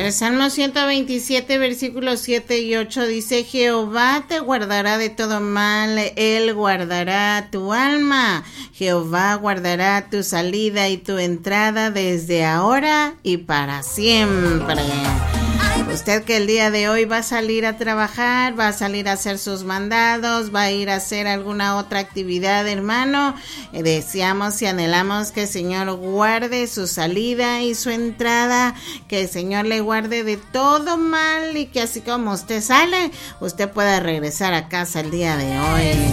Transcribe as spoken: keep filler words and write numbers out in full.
El Salmo ciento veintisiete, versículos siete y ocho dice: Jehová te guardará de todo mal, Él guardará tu alma. Jehová guardará tu salida y tu entrada desde ahora y para siempre. Usted que el día de hoy va a salir a trabajar, va a salir a hacer sus mandados, va a ir a hacer alguna otra actividad, hermano, deseamos y anhelamos que el Señor guarde su salida y su entrada, que el Señor le guarde de todo mal y que así como usted sale, usted pueda regresar a casa el día de hoy.